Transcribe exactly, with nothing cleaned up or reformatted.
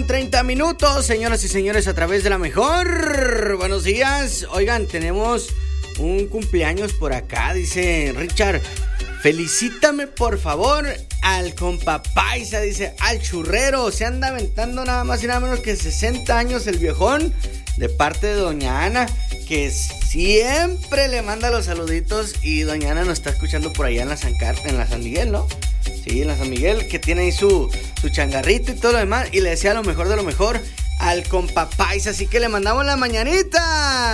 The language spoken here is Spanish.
con treinta minutos, señoras y señores, a través de la mejor. Buenos días. Oigan, tenemos un cumpleaños por acá, dice Richard. Felicítame, por favor, al compa Paisa, dice, al churrero. Se anda aventando nada más y nada menos que sesenta años el viejón, de parte de doña Ana, que siempre le manda los saluditos. Y doña Ana nos está escuchando por allá en la San, Car- en la San Miguel, ¿no? Sí, en la San Miguel, que tiene ahí su, su changarrito y todo lo demás. Y le desea lo mejor de lo mejor al compa Paisa. Así que le mandamos la mañanita.